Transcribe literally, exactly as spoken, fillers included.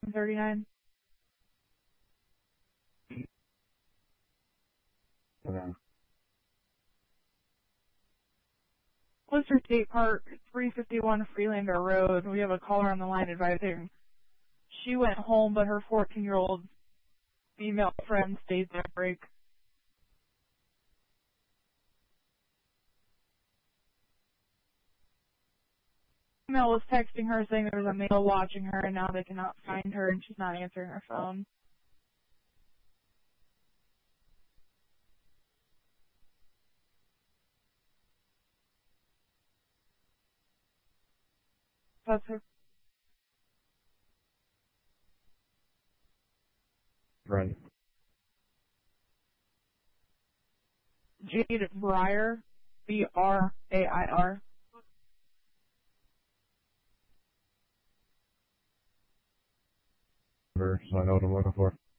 thirty-nine. Okay. Blister State Park, three fifty-one Freelander Road. We have a caller on the line advising she went home, but her fourteen-year-old female friend stayed there break. Female was texting her saying there was a male watching her, and now they cannot find her, and she's not answering her phone. That's her. Right. Jade Breyer, B R A I R. So I know what I'm looking for.